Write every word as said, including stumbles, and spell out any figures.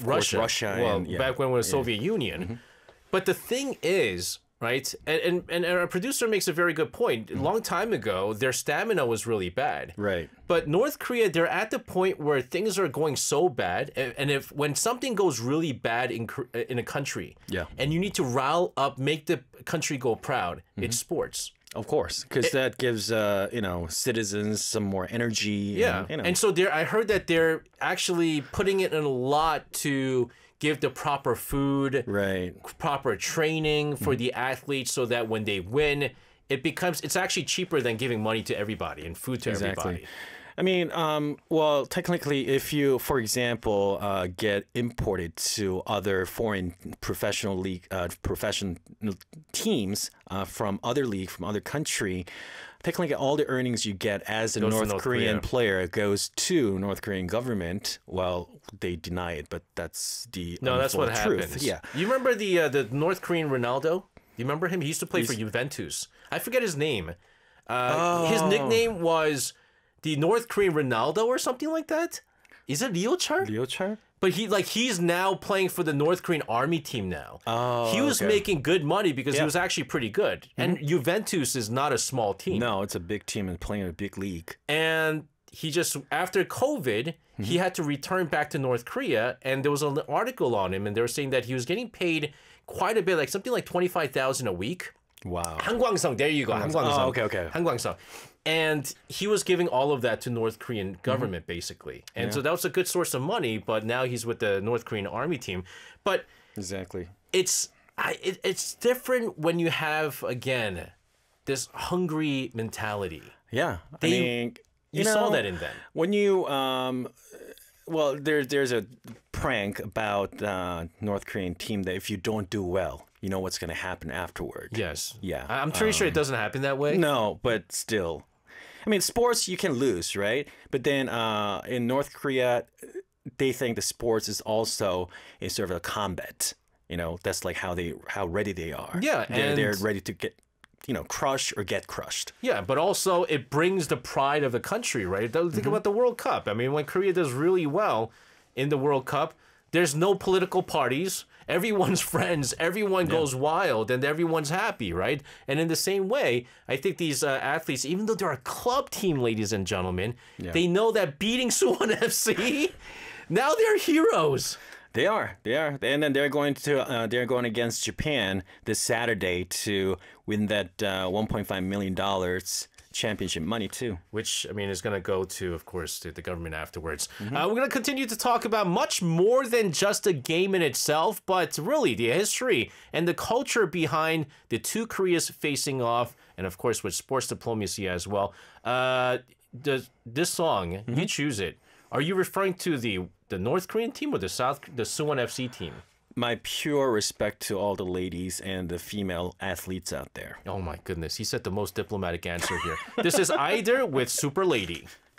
of course, Russia. Russia. Well, and, yeah. back when it was yeah. Soviet Union. But the thing is, right, and, and, and our producer makes a very good point. A long time ago, their stamina was really bad. Right. But North Korea, they're at the point where things are going so bad. And and if when something goes really bad in Kor- in a country, Yeah. and you need to rile up, make the country go proud, it's sports. Of course, because that gives uh, you know citizens some more energy. Yeah, and, you know. and so they're. I heard that they're actually putting it in a lot to give the proper food, right. proper training for the athletes, so that when they win, it becomes. It's actually cheaper than giving money to everybody and food to Exactly. everybody. I mean, um, well, technically, if you, for example, uh, get imported to other foreign professional league, uh, professional teams uh, from other league, from other country, technically all the earnings you get as a Goes to North, North Korean Korea. player goes to North Korean government. Well, they deny it, but that's the No, that's what unfold truth. happens. Yeah. You remember the uh, the North Korean Ronaldo? You remember him? He used to play for He's- Juventus. I forget his name. Uh, His Oh. nickname was the North Korean Ronaldo or something like that. Is it Leo Char? Leo Char? But he like he's now playing for the North Korean army team now. Oh, he was okay. making good money because he Yeah. was actually pretty good. And Juventus is not a small team. No, it's a big team and playing in a big league. And he just after COVID, he had to return back to North Korea, and there was an article on him, and they were saying that he was getting paid quite a bit, like something like twenty five thousand a week. Wow. 한광성, there you go. 한광성. Oh, okay, okay. 한광성. And he was giving all of that to North Korean government, basically. And so that was a good source of money, but now he's with the North Korean army team. But Exactly. it's I, it, it's different when you have, again, this hungry mentality. Yeah. They- I mean, You, you saw know, that in them. when you um well there there's a prank about uh North Korean team that if you don't do well, you know what's going to happen afterward. Yes. Yeah. I- I'm pretty sure it doesn't happen that way. No, but still. I mean, sports you can lose, right? But then uh in North Korea they think the sports is also a sort of a combat. You know, that's like how they how ready they are. Yeah, They're and- they're ready to get you know, crush or get crushed. Yeah, but also it brings the pride of the country, right? Think Mm-hmm. about the World Cup. I mean, when Korea does really well in the World Cup, there's no political parties. Everyone's friends. Everyone goes wild, and everyone's happy, right? And in the same way, I think these uh, athletes, even though they're a club team, ladies and gentlemen, they know that beating Suwon F C, now they're heroes. They are, they are, and then they're going to uh, they're going against Japan this Saturday to win that uh, one point five million dollars championship money too. Which, I mean, is going to go to, of course, to the government afterwards. Mm-hmm. Uh, we're going to continue to talk about much more than just a game in itself, but really the history and the culture behind the two Koreas facing off, and of course with sports diplomacy as well. Uh, the, this song, Mm-hmm. you choose it. Are you referring to the the North Korean team or the South, the Suwon F C team? My pure respect to all the ladies and the female athletes out there. Oh my goodness, he said the most diplomatic answer here. This is Either with Super Lady.